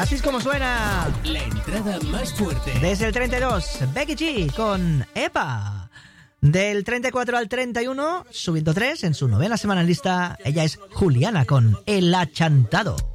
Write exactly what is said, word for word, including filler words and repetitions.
Así es como suena. La entrada más fuerte. Desde el treinta y dos, Becky G con Epa. Del treinta y cuatro al treinta y uno, subiendo tres en su novena semana en lista, ella es Juliana con El Achantado.